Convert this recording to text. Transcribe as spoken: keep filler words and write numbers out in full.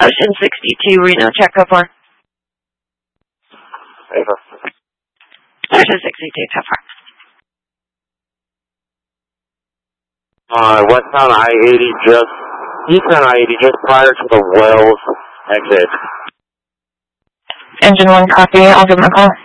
Ocean sixty-two, Reno, check up for. Paper. Ocean sixty-two, check for. Uh, westbound I eighty, just eastbound I eighty, just prior to the Wells exit. Engine one copy, I'll give him a call.